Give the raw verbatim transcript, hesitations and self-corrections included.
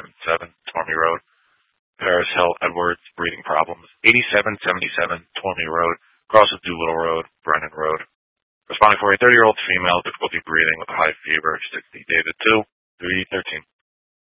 seventy-seven, Tormey Road. Paris Hill Edwards, breathing problems. eighty-seven seventy-seven, Tormey Road. Cross of Doolittle Road, Brennan Road. Responding for a thirty-year-old female, difficulty breathing with a high fever, sixty, David two, three thirteen.